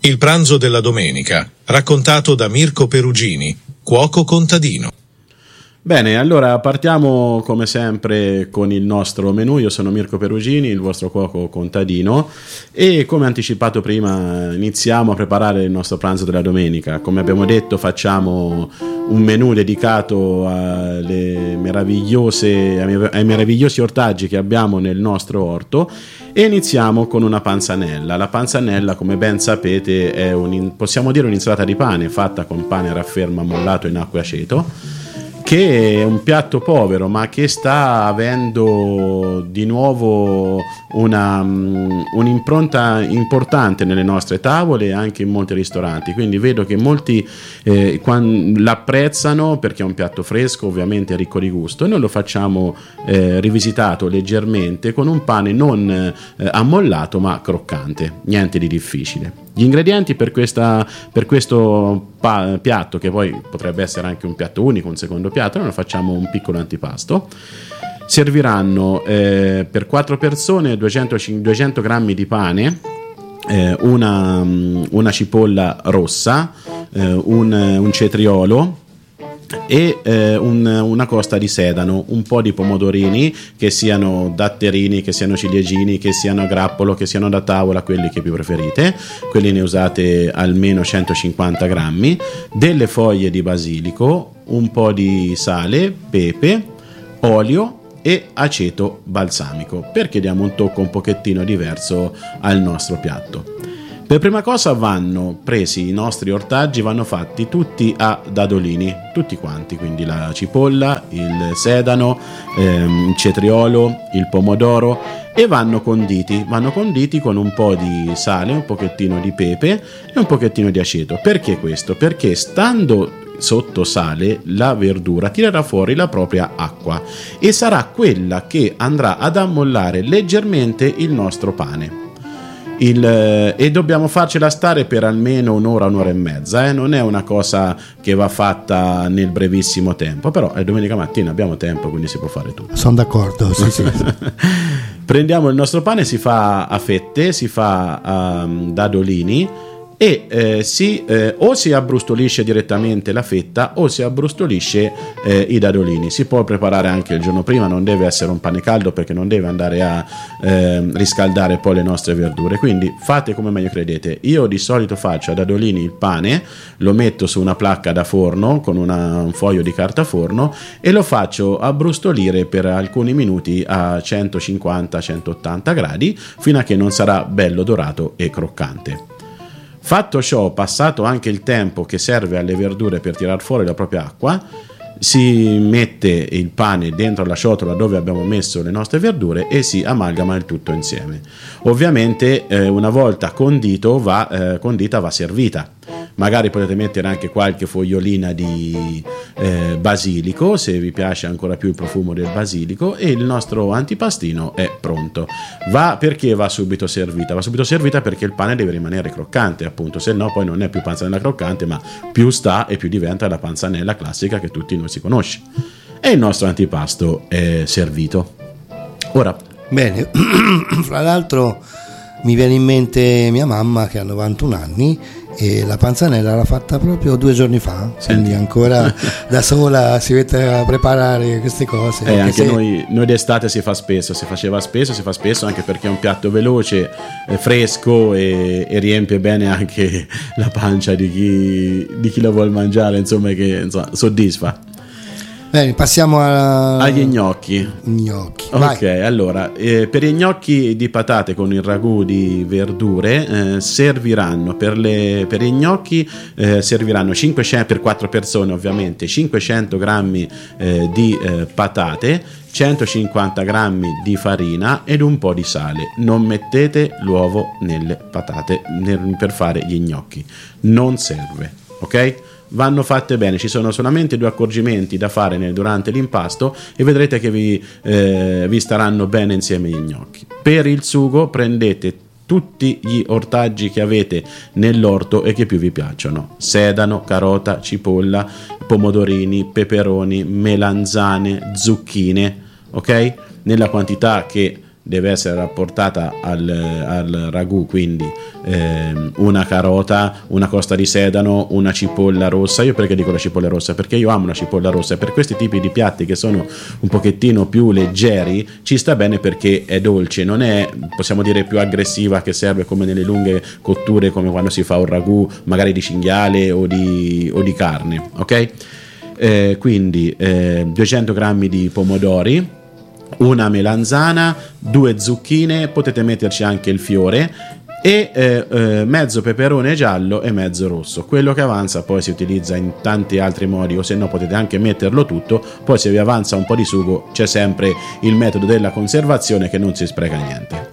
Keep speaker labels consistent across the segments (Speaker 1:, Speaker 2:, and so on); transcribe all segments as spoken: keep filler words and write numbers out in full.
Speaker 1: Il pranzo della domenica, raccontato da Mirko Perugini, cuoco contadino.
Speaker 2: Bene, allora partiamo come sempre con il nostro menù. Io sono Mirko Perugini, il vostro cuoco contadino, e come anticipato prima iniziamo a preparare il nostro pranzo della domenica. Come abbiamo detto, facciamo un menù dedicato alle meravigliose, ai meravigliosi ortaggi che abbiamo nel nostro orto, e iniziamo con una panzanella. La panzanella, come ben sapete, è un, possiamo dire un'insalata di pane fatta con pane raffermo ammollato in acqua e aceto, che è un piatto povero ma che sta avendo di nuovo una, um, un'impronta importante nelle nostre tavole e anche in molti ristoranti. Quindi vedo che molti eh, quando l'apprezzano perché è un piatto fresco, ovviamente ricco di gusto, e noi lo facciamo eh, rivisitato leggermente con un pane non eh, ammollato ma croccante, niente di difficile. Gli ingredienti per, questa, per questo pa- piatto, che poi potrebbe essere anche un piatto unico, un secondo piatto, noi facciamo un piccolo antipasto. Serviranno eh, per quattro persone duecento, duecento grammi di pane, eh, una, una cipolla rossa, eh, un, un cetriolo e eh, un, una costa di sedano, un po' di pomodorini, che siano datterini, che siano ciliegini, che siano a grappolo, che siano da tavola, quelli che più preferite, quelli ne usate almeno centocinquanta grammi, delle foglie di basilico, un po' di sale, pepe, olio e aceto balsamico, perché diamo un tocco un pochettino diverso al nostro piatto. Per prima cosa vanno presi i nostri ortaggi, vanno fatti tutti a dadolini, tutti quanti, quindi la cipolla, il sedano, ehm, il cetriolo, il pomodoro, e vanno conditi, vanno conditi con un po' di sale, un pochettino di pepe e un pochettino di aceto. Perché questo? Perché stando sotto sale la verdura tirerà fuori la propria acqua e sarà quella che andrà ad ammollare leggermente il nostro pane. Il, e dobbiamo farcela stare per almeno un'ora, un'ora e mezza, eh? Non è una cosa che va fatta nel brevissimo tempo, però è domenica mattina, abbiamo tempo, quindi si può fare tutto.
Speaker 3: Sono d'accordo, sì, sì.
Speaker 2: Prendiamo il nostro pane, si fa a fette, si fa a um, dadolini, e eh, si, eh, o si abbrustolisce direttamente la fetta o si abbrustolisce eh, i dadolini. Si può preparare anche il giorno prima, non deve essere un pane caldo perché non deve andare a eh, riscaldare poi le nostre verdure, quindi fate come meglio credete. Io di solito faccio a dadolini il pane, lo metto su una placca da forno con una, un foglio di carta forno e lo faccio abbrustolire per alcuni minuti a centocinquanta centottanta gradi fino a che non sarà bello dorato e croccante. Fatto ciò, passato anche il tempo che serve alle verdure per tirar fuori la propria acqua, si mette il pane dentro la ciotola dove abbiamo messo le nostre verdure e si amalgama il tutto insieme. Ovviamente eh, una volta condito va, eh, condita va servita. Magari potete mettere anche qualche fogliolina di eh, basilico, se vi piace ancora più il profumo del basilico, e il nostro antipastino è pronto. Va perché va subito servita? Va subito servita perché il pane deve rimanere croccante, appunto, se no poi non è più panzanella croccante, ma più sta e più diventa la panzanella classica che tutti noi si conosce. E il nostro antipasto è servito. Ora,
Speaker 3: bene, fra l'altro mi viene in mente mia mamma che ha novantuno anni e la panzanella l'ha fatta proprio due giorni fa. Senti. Quindi ancora da sola si mette a preparare queste cose.
Speaker 2: Eh, anche
Speaker 3: se...
Speaker 2: noi, noi d'estate si fa spesso, si faceva spesso, si fa spesso anche perché è un piatto veloce, eh, fresco e, e riempie bene anche la pancia di chi, di chi lo vuol mangiare, insomma, che insomma, soddisfa.
Speaker 3: Bene, passiamo a...
Speaker 2: agli gnocchi.
Speaker 3: Gnocchi.
Speaker 2: Ok,
Speaker 3: vai.
Speaker 2: allora, eh, per i gnocchi di patate con il ragù di verdure eh, serviranno per, le, per i gnocchi eh, serviranno cinquecento per quattro persone, ovviamente, cinquecento grammi eh, di eh, patate, centocinquanta grammi di farina ed un po' di sale. Non mettete l'uovo nelle patate nel, per fare gli gnocchi, non serve, ok? Vanno fatte bene, ci sono solamente due accorgimenti da fare nel, durante l'impasto e vedrete che vi, eh, vi staranno bene insieme gli gnocchi. Per il sugo prendete tutti gli ortaggi che avete nell'orto e che più vi piacciono: sedano, carota, cipolla, pomodorini, peperoni, melanzane, zucchine, ok? Nella quantità che deve essere rapportata al, al ragù, quindi eh, una carota, una costa di sedano, una cipolla rossa. Io perché dico la cipolla rossa? Perché io amo la cipolla rossa, e per questi tipi di piatti che sono un pochettino più leggeri ci sta bene, perché è dolce, non è, possiamo dire, più aggressiva, che serve come nelle lunghe cotture, come quando si fa un ragù magari di cinghiale o di, o di carne, ok? Eh, quindi eh, duecento grammi di pomodori, una melanzana, due zucchine, potete metterci anche il fiore, e eh, eh, mezzo peperone giallo e mezzo rosso. Quello che avanza poi si utilizza in tanti altri modi, o se no potete anche metterlo tutto. Poi se vi avanza un po' di sugo c'è sempre il metodo della conservazione, che non si spreca niente.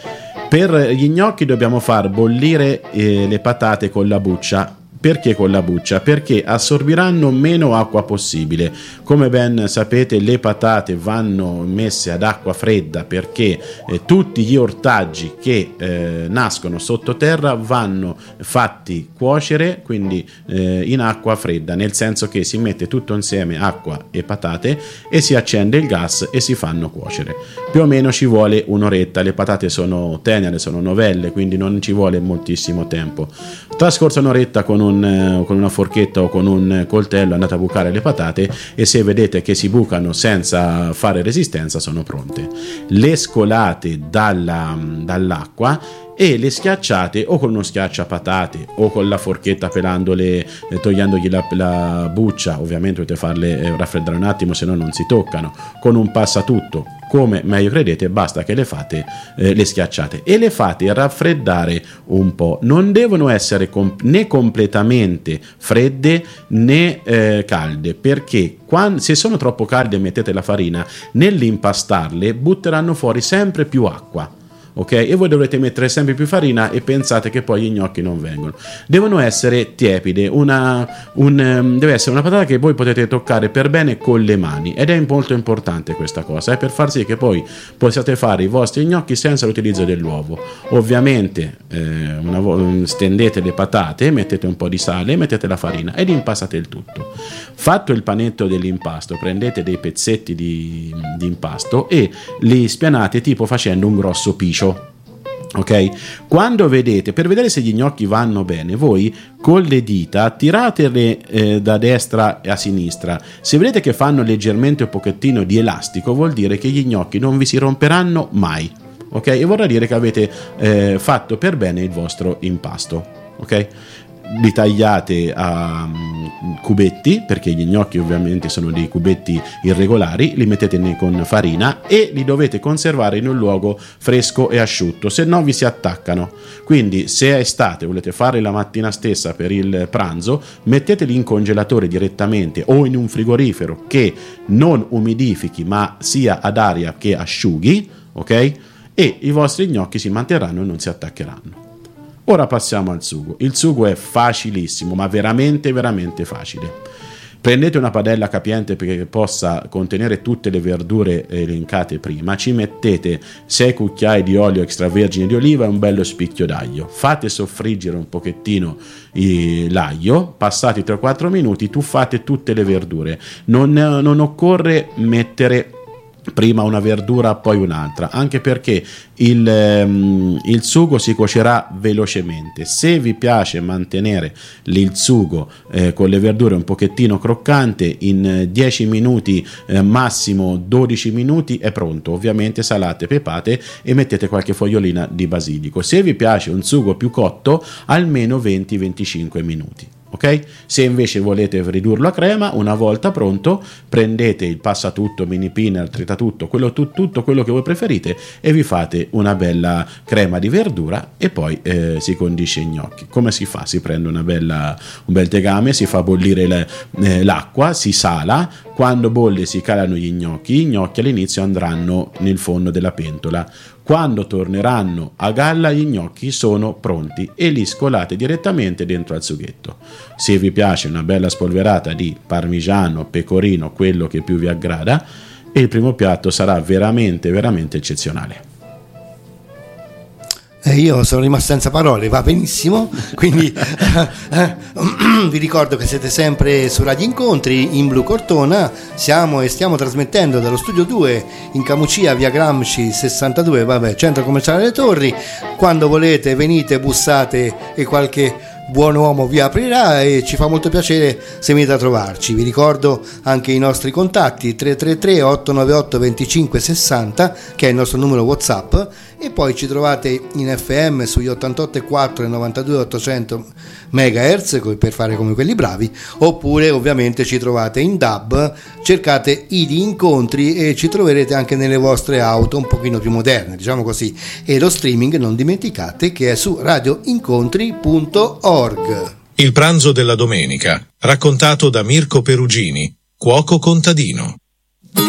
Speaker 2: Per gli gnocchi dobbiamo far bollire eh, le patate con la buccia. Perché con la buccia? Perché assorbiranno meno acqua possibile. Come ben sapete, le patate vanno messe ad acqua fredda, perché eh, tutti gli ortaggi che eh, nascono sottoterra vanno fatti cuocere, quindi eh, in acqua fredda, nel senso che si mette tutto insieme, acqua e patate, e si accende il gas e si fanno cuocere. Più o meno ci vuole un'oretta. Le patate sono tenere, sono novelle, quindi non ci vuole moltissimo tempo. Trascorsa un'oretta con un con una forchetta o con un coltello andate a bucare le patate, e se vedete che si bucano senza fare resistenza sono pronte. Le scolate dalla, dall'acqua e le schiacciate o con uno schiacciapatate o con la forchetta, pelandole, eh, togliendogli la, la buccia. Ovviamente dovete farle eh, raffreddare un attimo, se no non si toccano, con un passatutto, come meglio credete. Basta che le fate, eh, le schiacciate e le fate raffreddare un po'. Non devono essere comp- né completamente fredde né eh, calde, perché quando, se sono troppo calde e mettete la farina, nell'impastarle butteranno fuori sempre più acqua. Ok? E voi dovrete mettere sempre più farina e pensate che poi gli gnocchi non vengono. Devono essere tiepide, una, un, um, deve essere una patata che voi potete toccare per bene con le mani, ed è molto importante questa cosa, eh, per far sì che poi possiate fare i vostri gnocchi senza l'utilizzo dell'uovo. Ovviamente eh, una vo- stendete le patate, mettete un po' di sale, mettete la farina ed impastate il tutto. Fatto il panetto dell'impasto, prendete dei pezzetti di, di impasto e li spianate tipo facendo un grosso piscio. Ok? Quando vedete, per vedere se gli gnocchi vanno bene, voi con le dita tiratele eh, da destra a sinistra. Se vedete che fanno leggermente un pochettino di elastico, vuol dire che gli gnocchi non vi si romperanno mai. Ok? E vorrà dire che avete eh, fatto per bene il vostro impasto. Ok? Li tagliate a um, cubetti, perché gli gnocchi ovviamente sono dei cubetti irregolari, li mettete con farina e li dovete conservare in un luogo fresco e asciutto, se no vi si attaccano. Quindi se è estate, volete fare la mattina stessa per il pranzo, metteteli in congelatore direttamente o in un frigorifero che non umidifichi ma sia ad aria che asciughi, ok? E i vostri gnocchi si manterranno e non si attaccheranno. Ora passiamo al sugo. Il sugo è facilissimo, ma veramente veramente facile. Prendete una padella capiente che possa contenere tutte le verdure elencate prima, ci mettete sei cucchiai di olio extravergine di oliva e un bello spicchio d'aglio. Fate soffriggere un pochettino l'aglio, passati tre quattro minuti, tuffate tutte le verdure. Non, non occorre mettere prima una verdura poi un'altra, anche perché il, um, il sugo si cuocerà velocemente. Se vi piace mantenere il sugo eh, con le verdure un pochettino croccante, in dieci minuti eh, massimo dodici minuti è pronto. Ovviamente salate, pepate e mettete qualche fogliolina di basilico. Se vi piace un sugo più cotto, almeno venti venticinque minuti. Ok? Se invece volete ridurlo a crema, una volta pronto prendete il passatutto, mini pinner, tritatutto, quello, tu, tutto quello che voi preferite, e vi fate una bella crema di verdura e poi eh, si condisce i gnocchi. Come si fa? Si prende una bella, un bel tegame, si fa bollire le, eh, l'acqua, si sala, quando bolle si calano gli gnocchi, gli gnocchi all'inizio andranno nel fondo della pentola. Quando torneranno a galla gli gnocchi sono pronti e li scolate direttamente dentro al sughetto. Se vi piace una bella spolverata di parmigiano, pecorino, quello che più vi aggrada, e il primo piatto sarà veramente veramente eccezionale.
Speaker 3: E io sono rimasto senza parole, va benissimo, quindi vi ricordo che siete sempre su Radio Incontri in Blu Cortona, siamo e stiamo trasmettendo dallo studio due in Camucia, via Gramsci sessantadue, vabbè, centro commerciale Le Torri. Quando volete venite, bussate e qualche buon uomo vi aprirà e ci fa molto piacere se venite a trovarci. Vi ricordo anche i nostri contatti tre tre tre otto nove otto due cinque sei zero, che è il nostro numero WhatsApp, e poi ci trovate in F M sugli ottantotto e quattro e novantadue ottocento megahertz per fare come quelli bravi, oppure ovviamente ci trovate in D A B, cercate I D Incontri e ci troverete anche nelle vostre auto un pochino più moderne, diciamo così, e lo streaming non dimenticate che è su radio incontri punto org.
Speaker 1: Il pranzo della domenica, raccontato da Mirko Perugini, cuoco contadino.